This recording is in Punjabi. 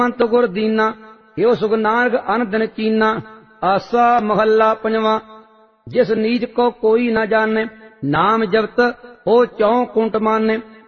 ਅੰਤ ਗੁਰ ਦੀਨਾ, ਏਉ ਸੁਖ ਨਾਨਕ ਅਨ ਦਿਨ ਚੀਨਾ। ਆਸਾ ਮਹੱਲਾ ਪੰਜਵਾਂ। जिस नीच को कोई न जाने, नाम जपत हो चौं कुंट माने।